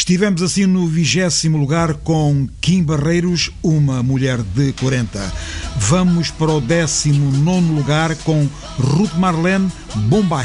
Estivemos assim no 20º lugar com Kim Barreiros, Uma Mulher de 40. Vamos para o 19º lugar com Ruth Marlene, Bombástica.